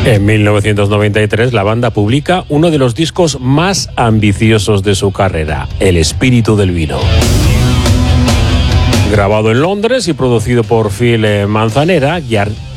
En 1993 la banda publica uno de los discos más ambiciosos de su carrera, El espíritu del vino. Grabado en Londres y producido por Phil Manzanera,